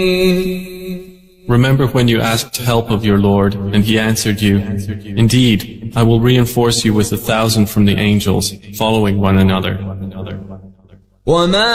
Remember when you asked help of your Lord, and He answered you, "Indeed, I will reinforce you with 1,000 from the angels, following one another."